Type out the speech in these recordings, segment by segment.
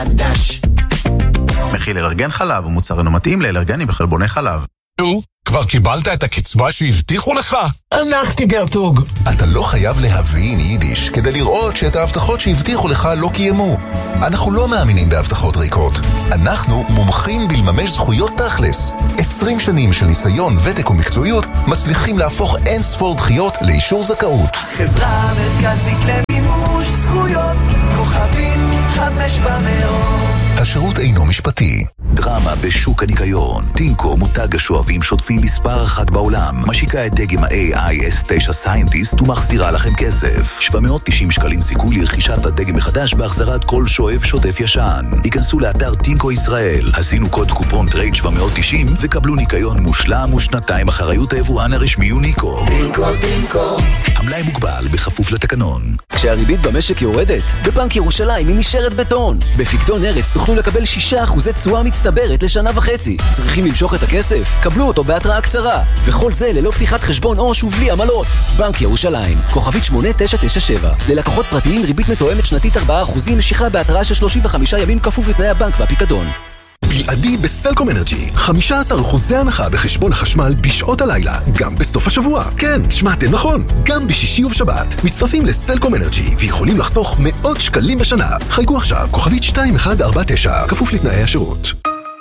מכיל אלרגן חלב ומוצר אינו מתאים לאלרגנים וחלבוני חלב. נו, כבר קיבלת את הקצבה שהבטיחו לך? הלכתי גרטוג. אתה לא חייב להבין יידיש כדי לראות שאת ההבטחות שהבטיחו לך לא קיימו. אנחנו לא מאמינים בהבטחות ריקות. אנחנו מומחים בלממש זכויות תכלס. 20 שנים של ניסיון, ותק ומקצועיות מצליחים להפוך אין ספור דחיות לאישור זכאות. חברה מרכזית למימוש זכויות, כוכבית 500. השירות אינו משפטי. דרמה בשוק הניקיון. טינקו, מותג השואבים שוטפים מספר אחת בעולם, משיקה את דגם ה-AIS9 סיינטיסט ומחזירה לכם כסף. 790 שקלים סיכוי לרכישת הדגם מחדש בהחזרת כל שואב שוטף ישן. היכנסו לאתר טינקו ישראל, הזינו קוד קופון טרייד 790 וקבלו ניקיון מושלם ושנתיים אחריות היבואן הרשמי יוניקו. טינקו. המלאי מוגבל בכפוף לתקנון. כשהריבית במשק יורדת, בבנק ירושלים היא נשארת בטון. בפיקדון ארץ תוכלו לקבל 6% תשואה מצטברת לשנה וחצי. צריכים למשוך את הכסף? קבלו אותו בהתראה קצרה. וכל זה ללא פתיחת חשבון עו"ש ובלי עמלות. בנק ירושלים, כוכבית 8997. ללקוחות פרטיים ריבית מתואמת שנתית 4%, משיכה בהתראה של 35 ימים כפוף לתנאי הבנק והפיקדון. בלעדי בסלקום אנרג'י, 15% הנחה בחשבון החשמל בשעות הלילה, גם בסוף השבוע. כן, שמעתם נכון, גם בשישי ובשבת. מצטרפים לסלקום אנרג'י ויכולים לחסוך מאות שקלים בשנה. חייגו עכשיו, כוכבית 2149, כפוף לתנאי השירות.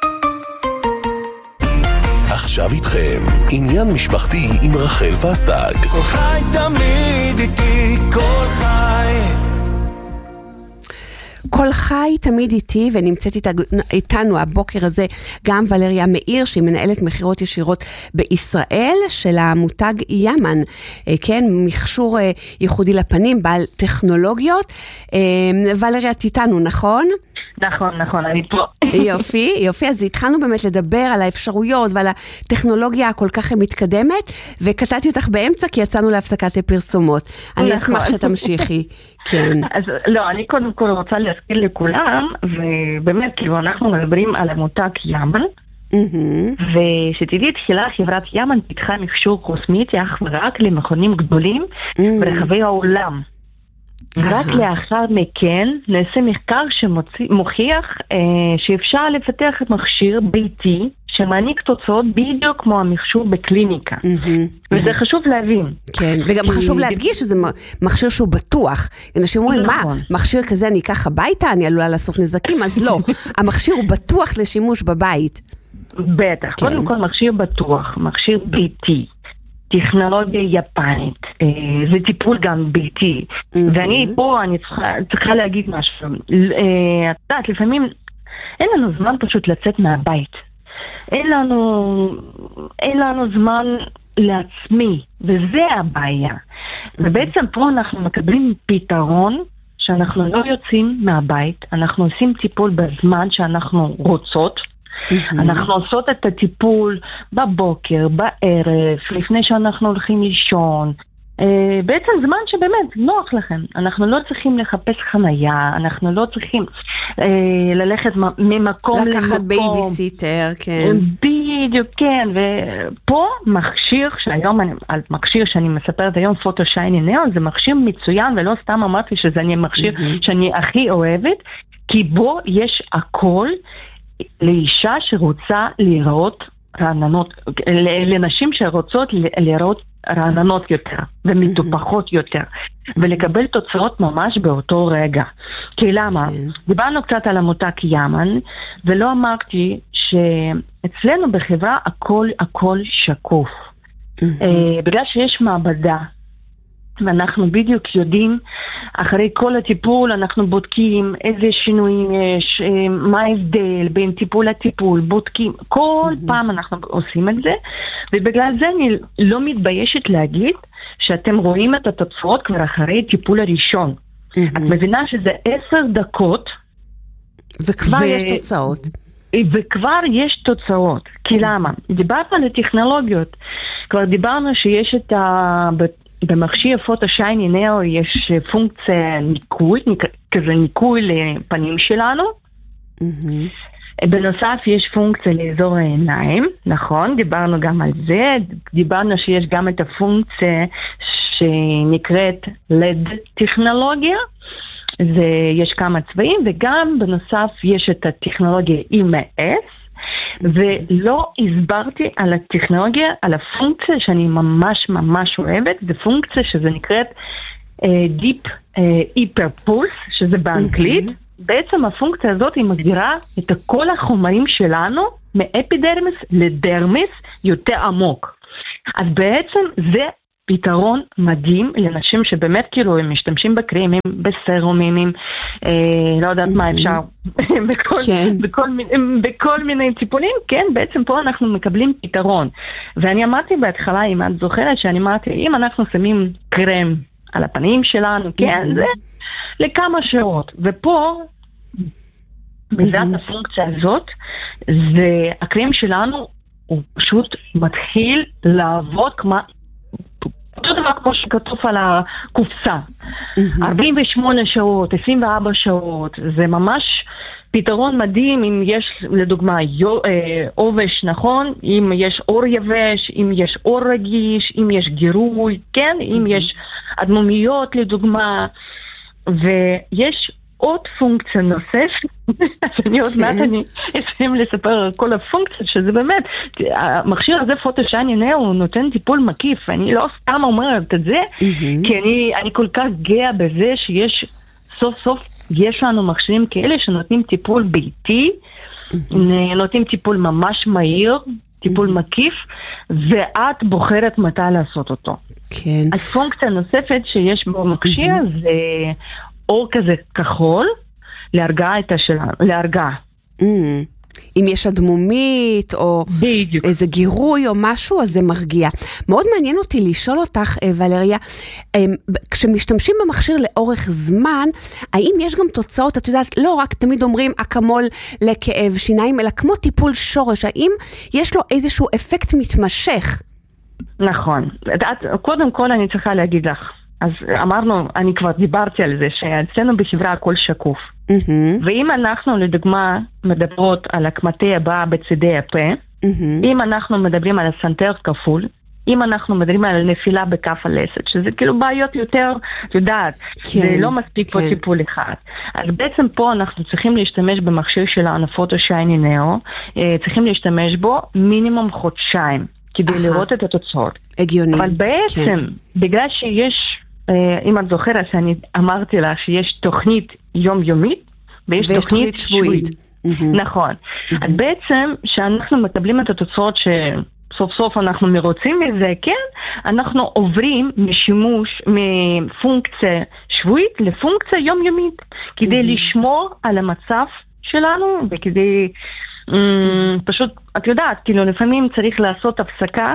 עכשיו איתכם, עניין משפחתי עם רחל פסטג. כל חי תמיד איתי, כל חי. כל חי תמיד איתי, ונמצאת איתנו הבוקר הזה גם ולריה מאיר, שהיא מנהלת מחירות ישירות בישראל, של המותג ימן, כן, מכשור ייחודי לפנים, בעל טכנולוגיות. ולריה איתנו, נכון? נכון, אני פה. יופי, אז התחלנו באמת לדבר על האפשרויות ועל הטכנולוגיה הכל כך מתקדמת, וקטעתי אותך באמצע כי יצאנו להפסקת הפרסומות. אני אשמח שתמשיכי. כן. אז לא, אני קודם כל רוצה להזכיר לכולם, ובאמת כאילו אנחנו מדברים על המותג ימן, ושתדעי תחילה חברת ימן פיתחה מכשור קוסמטי אך ורק למכונים גדולים ברחבי העולם. רק לאחר מכן נעשה מחקר שמוכיח שאפשר לפתח את מכשיר ביתי שמעניק תוצאות בדיוק כמו המכשור בקליניקה. וזה חשוב להבין. כן, וגם חשוב להדגיש שזה מכשיר שהוא בטוח. אנשים אומרים, מה, מכשיר כזה אני אקח הביתה, אני עלולה לעשות נזקים? אז לא, המכשיר הוא בטוח לשימוש בבית. בטח, קודם כל מכשיר בטוח, מכשיר ביתי. טכנולוגיה יפנית, זה טיפול גם ביתי, ואני פה, אני צריכה להגיד משהו, את יודעת, לפעמים אין לנו זמן פשוט לצאת מהבית, אין לנו זמן לעצמי, וזה הבעיה, ובעצם פה אנחנו מקבלים פתרון, שאנחנו לא יוצאים מהבית, אנחנו עושים טיפול בזמן שאנחנו רוצות, אנחנו עושות את הטיפול בבוקר, בערב, לפני שאנחנו הולכים לישון. בעצם זמן שבאמת נוח לכם. אנחנו לא צריכים לחפש חנייה, אנחנו לא צריכים ללכת ממקום למקום. לקחת בייביסיטר, כן. בדיוק, כן. ופה מכשיר, על מכשיר שאני מספרת היום, פוטו שייני נאו, זה מכשיר מצוין, ולא סתם אמרתי שזה מכשיר שאני הכי אוהבת, כי בו יש הכל, לאישה שרוצה לראות רעננות, לנשים שרוצות לראות רעננות יותר ומטופחות יותר ולקבל תוצאות ממש באותו רגע. כי למה? דיברנו קצת על המותג ימן ולא אמרתי שאצלנו בחברה הכל שקוף. בגלל שיש מעבדה ואנחנו בדיוק יודעים, אחרי כל הטיפול אנחנו בודקים איזה שינויים יש, מה ההבדל בין טיפול לטיפול, בודקים, כל פעם אנחנו עושים את זה, ובגלל זה אני לא מתביישת להגיד שאתם רואים את התוצאות כבר אחרי טיפול הראשון. את מבינה שזה 10 דקות, וכבר יש תוצאות. וכבר יש תוצאות. כי למה? דיברת על הטכנולוגיות. כבר דיברנו שיש את במכשיר פוטו שייני נאו יש פונקציה ניקוי, כזה ניקוי לפנים שלנו. בנוסף יש פונקציה לאזור העיניים, נכון? דיברנו גם על זה. דיברנו שיש גם את הפונקציה שנקראת LED טכנולוגיה, יש כמה צבעים, וגם בנוסף יש את הטכנולוגיה EMS, ולא הסברתי על הטכנולוגיה, על הפונקציה שאני ממש ממש אוהבת, זה פונקציה שזה נקראת Deep Hyperpulse, שזה באנגלית. בעצם הפונקציה הזאת היא מגדירה את כל החומרים שלנו מאפידרמיס לדרמיס יותר עמוק. אז בעצם זה פתרון מדהים לאנשים שבאמת כאילו הם משתמשים בקרימים, בסרומים, לא יודעת מה אפשר, בכל מיני טיפולים, כן, בעצם פה אנחנו מקבלים פתרון. ואני אמרתי בהתחלה, אם את זוכרת, שאני אמרתי, אם אנחנו שמים קרם על הפנים שלנו, כן, זה לכמה שעות. ופה, בעזרת הפונקציה הזאת, זה הקרם שלנו, הוא פשוט מתחיל לעבוד כמו אותו דבר כמו שכתוב על הקופסה. 48 שעות, 24 שעות, זה ממש פתרון מדהים אם יש לדוגמה עובש, נכון? אם יש אור יבש, אם יש אור רגיש, אם יש גירוי, כן? אם יש אדמומיות לדוגמה, ויש עוד פונקציה נוספת, אז אני עוד מעט אני אסיים לספר על כל הפונקציות, שזה באמת, המכשיר הזה פוטושייני נאו, הוא נותן טיפול מקיף, אני לא סתם אומרת את זה, כי אני כל כך גאה בזה שיש, סוף סוף יש לנו מכשירים כאלה שנותנים טיפול ביתי, נותנים טיפול ממש מהיר, טיפול מקיף, ואת בוחרת מתי לעשות אותו. כן. אז פונקציה נוספת שיש בו מכשיר זה אור כזה כחול, להרגעה את השלנו, להרגעה. אם יש אדמומית, או בדיוק. איזה גירוי או משהו, אז זה מרגיע. מאוד מעניין אותי לשאול אותך, ולריה, כשמשתמשים במכשיר לאורך זמן, האם יש גם תוצאות, את יודעת, לא רק תמיד אומרים אקמול לכאב שיניים, אלא כמו טיפול שורש, האם יש לו איזשהו אפקט מתמשך? נכון. קודם כל אני צריכה להגיד לך, אז אמרנו, אני כבר דיברתי על זה, שאצלנו בחברה הכל שקוף. ואם אנחנו לדוגמה מדברות על הקמטי הבאה בצדי הפה, אם אנחנו מדברים על הסנטר כפול, אם אנחנו מדברים על נפילה בכף הלסת, שזה כאילו בעיות יותר, יודעת, זה לא מספיק פה טיפול אחד. אז בעצם פה אנחנו צריכים להשתמש במכשיר שלנו, פוטושייני נאו, צריכים להשתמש בו מינימום חודשיים, כדי לראות את התוצאות. הגיוני. אבל בעצם, בגלל שיש, אם את זוכרת שאני אמרתי לה שיש תוכנית יומיומית, ויש תוכנית שבועית. נכון. אז בעצם, שאנחנו מקבלים את התוצאות שסוף סוף אנחנו מרוצים מזה, כן, אנחנו עוברים משימוש, מפונקציה שבועית לפונקציה יומיומית, כדי לשמור על המצב שלנו, וכדי פשוט, את יודעת, כאילו לפעמים צריך לעשות הפסקה,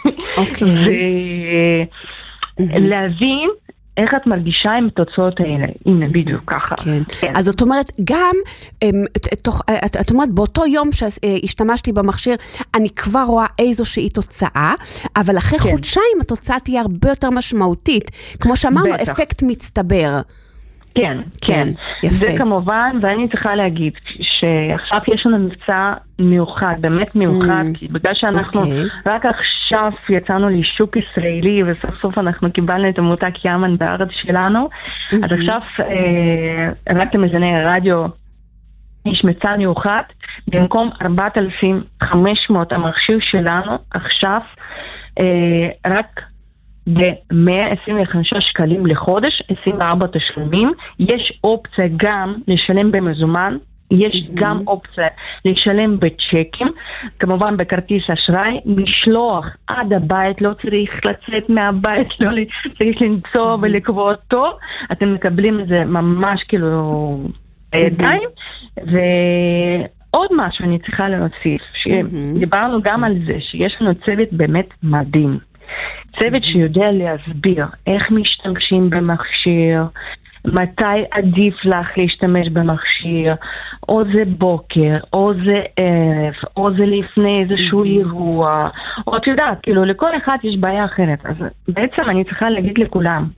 ולהבין איך את מרגישה עם התוצאות האלה. הנה, בדיוק ככה. כן. אז זאת אומרת, גם, את אומרת, באותו יום שהשתמשתי במכשיר, אני כבר רואה איזושהי תוצאה, אבל אחרי חודשיים התוצאה תהיה הרבה יותר משמעותית. כמו שאמרנו, אפקט מצטבר. כן, כן. זה כמובן, ואני צריכה להגיד שעכשיו יש לנו מבצע מיוחד, באמת מיוחד, בגלל שאנחנו רק עכשיו יצאנו לשוק ישראלי, וסוף סוף אנחנו קיבלנו את המותג ימן בארץ שלנו, אז עכשיו רק למזני הרדיו יש מבצע מיוחד, במקום 4,500 המכשיר שלנו, עכשיו רק ב-125 שקלים לחודש, 24 תשלומים. יש אופציה גם לשלם במזומן, יש גם אופציה לשלם בצ'קים, כמובן בכרטיס אשראי, משלוח עד הבית, לא צריך לצאת מהבית, לא צריך למצוא ולקבוע אותו, אתם מקבלים את זה ממש כאילו בידיים. ועוד משהו אני צריכה להוסיף, דיברנו גם על זה שיש לנו צוות באמת מדהים, צוות שיודע להסביר איך משתמשים במכשיר, מתי עדיף לך להשתמש במכשיר, או זה בוקר, או זה ערב, או זה לפני איזשהו אירוע, או את יודעת, כאילו לכל אחד יש בעיה אחרת. אז בעצם אני צריכה להגיד לכולם,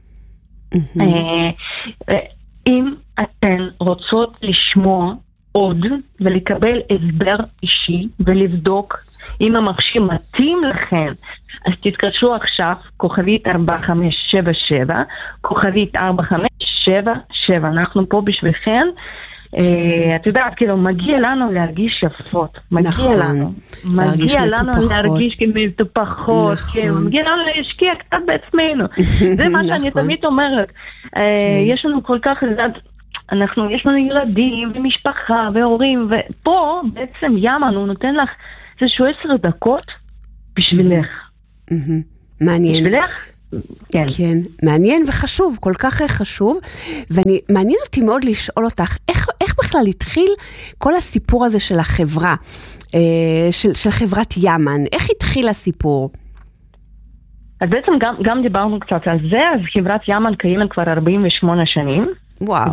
אם אתן רוצות לשמוע עוד ולקבל הסבר אישי ולבדוק אם המכשיר מתאים לכם, אז תתקשרו עכשיו, כוכבית 4577, כוכבית 4577, 777, אנחנו פה בשבילכם. את יודעת, כאילו, מגיע לנו להרגיש יפות. מגיע לנו להרגיש מטופחות. מגיע לנו להשקיע קצת בעצמנו. זה מה שאני תמיד אומרת. יש לנו כל כך, יש לנו ילדים ומשפחה והורים, ופה בעצם ימן, הוא נותן לך איזשהו 10 דקות בשבילך. מעניין. בשבילך? כן. כן, מעניין וחשוב, כל כך חשוב, ומעניין אותי מאוד לשאול אותך, איך בכלל התחיל כל הסיפור הזה של החברה, של חברת ימן, איך התחיל הסיפור? אז בעצם גם דיברנו קצת על זה, אז חברת ימן קיימת כבר 48 שנים. וואו.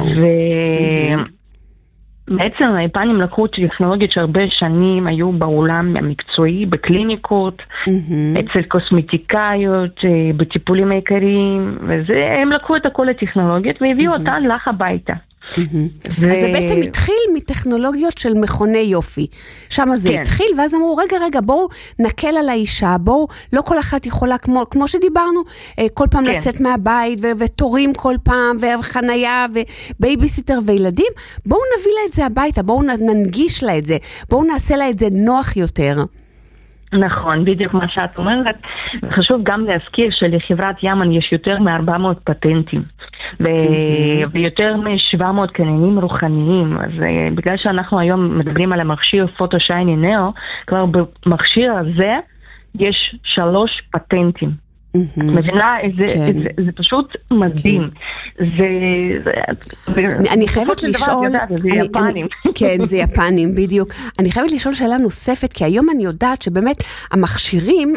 בעצם היפנים לקחו טכנולוגיות שהרבה שנים היו בעולם המקצועי, בקליניקות, אצל קוסמטיקאיות, בטיפולים העיקריים, והם לקחו את כל הטכנולוגיות והביאו אותן לך הביתה. אז זה בעצם התחיל מטכנולוגיות של מכוני יופי. שם זה התחיל, ואז אמרו, רגע, בואו נקל על האישה, בואו, לא כל אחת יכולה, כמו שדיברנו, כל פעם לצאת מהבית, ותורים כל פעם, וחנייה, ובייביסיטר וילדים, בואו נביא לה את זה הביתה, בואו ננגיש לה את זה, בואו נעשה לה את זה נוח יותר. נכון, בדיוק מה שאת אומרת. חשוב גם להזכיר שלחברת ימן יש יותר מ-400 פטנטים ויותר מ-700 קניינים רוחניים. אז בגלל שאנחנו היום מדברים על המכשיר פוטו שייני נאו, כבר במכשיר הזה יש 3 פטנטים. את מבינה? זה פשוט מדהים. אני חייבת לשאול, זה יפנים. כן, זה יפנים, בדיוק. אני חייבת לשאול שאלה נוספת, כי היום אני יודעת שבאמת המכשירים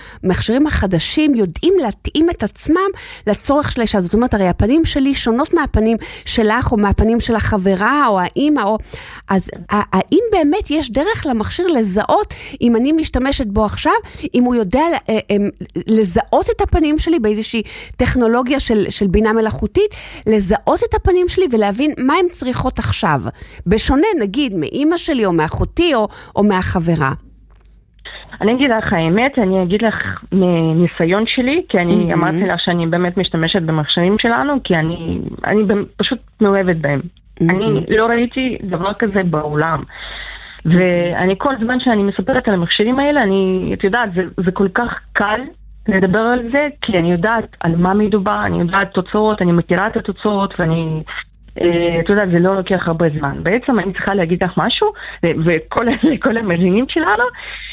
החדשים יודעים להתאים את עצמם לצורך של האישה. זאת אומרת, הרי הפנים שלי שונות מהפנים שלך, או מהפנים של החברה, או האמא, אז האם באמת יש דרך למכשיר לזהות, אם אני משתמשת בו עכשיו, אם הוא יודע לזהות את הפנים שלי באיזושהי טכנולוגיה של בינה מלאכותית, לזהות את הפנים שלי ולהבין מה הן צריכות עכשיו, בשונה נגיד מאמא שלי או מאחותי או מהחברה. אני אגיד לך האמת, אני אגיד לך מניסיון שלי, כי אני אמרתי לך שאני באמת משתמשת במכשירים שלנו, כי אני פשוט מאוהבת בהם. אני לא ראיתי דבר כזה בעולם. ואני כל זמן שאני מספרת על המכשירים האלה, את יודעת, זה כל כך קל לדבר על זה, כי אני יודעת על מה מדובר, אני יודעת תוצאות, אני מכירה את התוצאות, ואני, את יודעת, זה לא לוקח הרבה זמן. בעצם אני צריכה להגיד לך משהו, וכל המאזינים שלנו,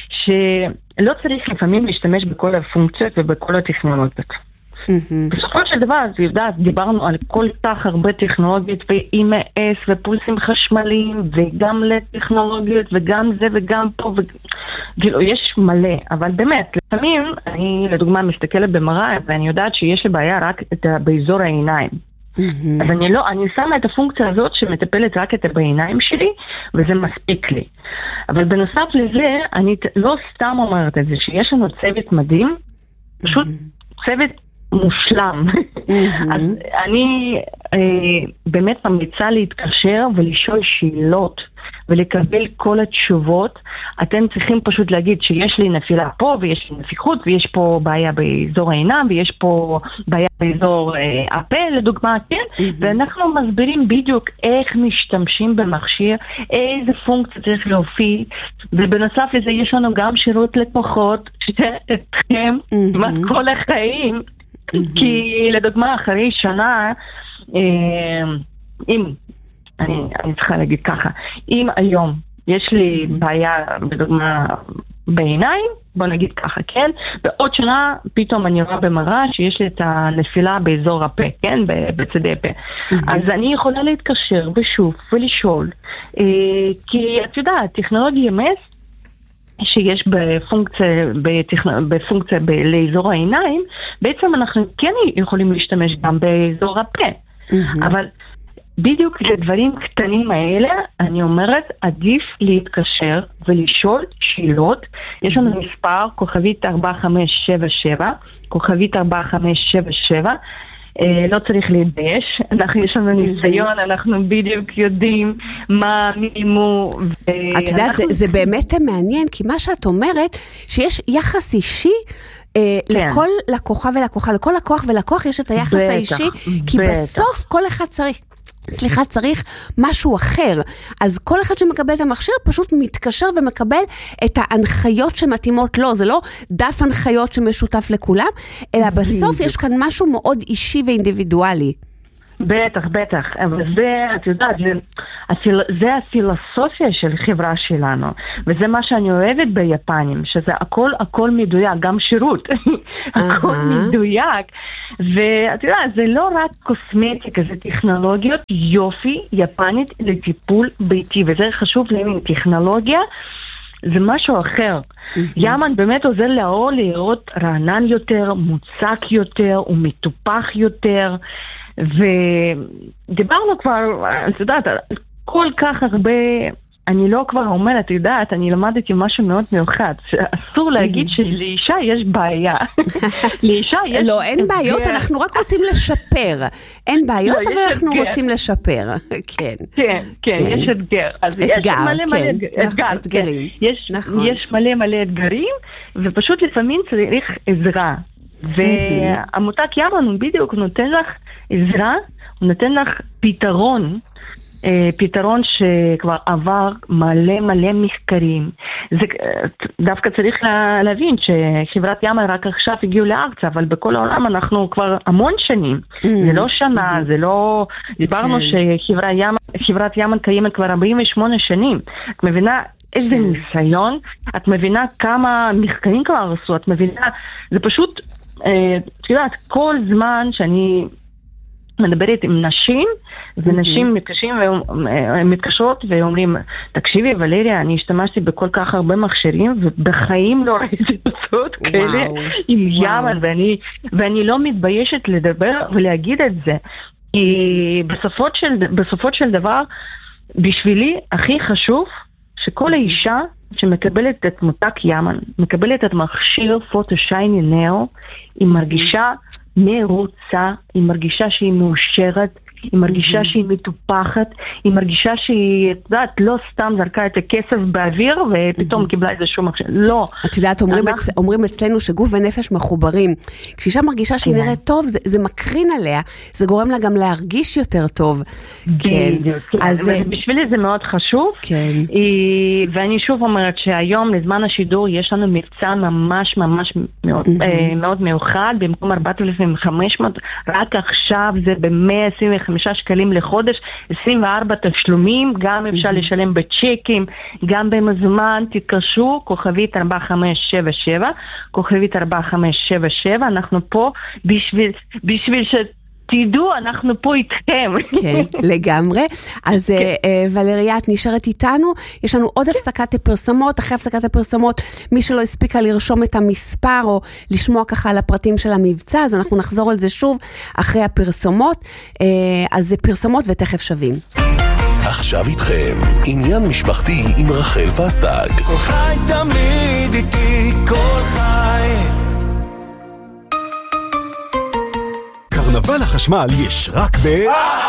שלא צריך לפעמים להשתמש בכל הפונקציות ובכל הטכנולוגיות. בסופו של דבר, את יודעת, דיברנו על כל כך הרבה טכנולוגיות ו-EMS ופולסים חשמליים וגם לטכנולוגיות וגם זה וגם פה יש מלא, אבל באמת, לפעמים אני לדוגמה מסתכלת במראה ואני יודעת שיש לי בעיה רק באזור העיניים. אז אני שמה את הפונקציה הזאת שמטפלת רק את בעיניים שלי וזה מספיק לי. אבל בנוסף לזה, אני לא סתם אומרת את זה, שיש לנו צוות מדהים, פשוט צוות מושלם. אז אני באמת ממליצה להתקשר ולשאול שאלות ולקבל כל התשובות. אתם צריכים פשוט להגיד שיש לי נפילה פה ויש לי נפיחות ויש פה בעיה באזור העיניים ויש פה בעיה באזור הפה לדוגמה, כן? ואנחנו מסבירים בדיוק איך משתמשים במכשיר, איזה פונקציה צריך להופיע, ובנוסף לזה יש לנו גם שירות לקוחות שאתכם כל החיים, כי לדוגמה אחרי שנה, אם אני צריכה להגיד ככה, אם היום יש לי בעיה בדוגמה בעיניים, בוא נגיד ככה, כן? בעוד שנה פתאום אני רואה במראה שיש לי את הנפילה באזור הפה, כן? בצדי הפה. אז אני יכולה להתקשר ושוב ולשאול, כי את יודעת, טכנולוגיה EMS שיש בפונקציה לאזור העיניים, בעצם אנחנו כן יכולים להשתמש גם באזור הפה. אבל בדיוק לדברים קטנים האלה, אני אומרת, עדיף להתקשר ולשאול שאלות. יש לנו מספר, כוכבית 4577, כוכבית 4577, לא צריך להתבייש, יש לנו ניסיון, אנחנו בדיוק יודעים מה מימו. את יודעת, זה באמת מעניין, כי מה שאת אומרת, שיש יחס אישי, לכל לקוחה ולקוחה, לכל לקוח ולקוח יש את היחס האישי, כי בסוף כל אחד צריך משהו אחר. אז כל אחד שמקבל את המכשיר פשוט מתקשר ומקבל את ההנחיות שמתאימות לו. זה לא דף הנחיות שמשותף לכולם, אלא בסוף יש כאן משהו מאוד אישי ואינדיבידואלי. בטח, אבל זה, את יודעת, זה הפילוסופיה של חברה שלנו, וזה מה שאני אוהבת ביפנים, שזה הכל מדויק, גם שירות, הכל מדויק, ואת יודעת, זה לא רק קוסמטיקה, זה טכנולוגיות יופי יפנית לטיפול ביתי, וזה חשוב להבין, טכנולוגיה זה משהו אחר. ימן באמת עוזר לאור לראות רענן יותר, מוצק יותר ומטופח יותר, ודיברנו כבר, את יודעת, כל כך הרבה, אני לא כבר אומרת, את יודעת, אני למדתי משהו מאוד מיוחד, שאסור להגיד שלאישה יש בעיה. לאישה יש... לא, אין בעיות, אנחנו רק רוצים לשפר. אין בעיות, אבל אנחנו רוצים לשפר. כן. כן, יש אתגר. אתגר, כן. אתגרים. יש מלא אתגרים, ופשוט לפעמים צריך עזרה. והמותג ימן הוא בדיוק נותן לך עזרה, הוא נותן לך פתרון שכבר עבר מלא מחקרים. זה דווקא צריך להבין שחברת ימן רק עכשיו הגיעו לארץ, אבל בכל העולם אנחנו כבר המון שנים. זה לא שנה, זה לא... דיברנו שחברת ימן קיימת כבר 48 שנים. את מבינה איזה ניסיון? את מבינה כמה מחקרים כבר עשו? את מבינה? זה פשוט... את יודעת, כל זמן שאני מדברת עם נשים, ונשים מתקשרות ואומרים, תקשיבי ולריה, אני השתמשתי בכל כך הרבה מכשירים, ובחיים לא ראיתי תוצאות כאלה עם ימן, ואני לא מתביישת לדבר ולהגיד את זה. כי בסופו של דבר, בשבילי הכי חשוב שכל האישה שמקבלת את מותג ימן, מקבלת את מכשיר פוטו שייני נאו, היא מרגישה מרוצה, היא מרגישה שהיא מאושרת, היא מרגישה שהיא מטופחת, היא מרגישה שהיא, את יודעת, לא סתם זרקה את הכסף באוויר ופתאום קיבלה איזשהו מכשיר. לא. את יודעת, אומרים אצלנו שגוף ונפש מחוברים. כשאישה מרגישה שהיא נראית טוב, זה מקרין עליה, זה גורם לה גם להרגיש יותר טוב. כן. בשבילי זה מאוד חשוב. כן. ואני שוב אומרת שהיום, לזמן השידור, יש לנו מבצע ממש מאוד מיוחד, במקום 4,500, רק עכשיו זה ב-125 שקלים לחודש, 24 תשלומים, גם אפשר לשלם בצ'קים, גם במזומן, תתקשרו, כוכבית 4577, כוכבית 4577, אנחנו פה בשביל תדעו, אנחנו פה איתכם. כן, לגמרי. אז ולריה, את נשארת איתנו, יש לנו עוד הפסקת הפרסמות, אחרי הפסקת הפרסמות, מי שלא הספיקה לרשום את המספר, או לשמוע ככה על הפרטים של המבצע, אז אנחנו נחזור על זה שוב, אחרי הפרסמות, אז זה פרסמות ותכף שווים. עכשיו איתכם, עניין משפחתי עם רחל פסטג. כל חי תמיד איתי, כל חי. קרנבל החשמל יש רק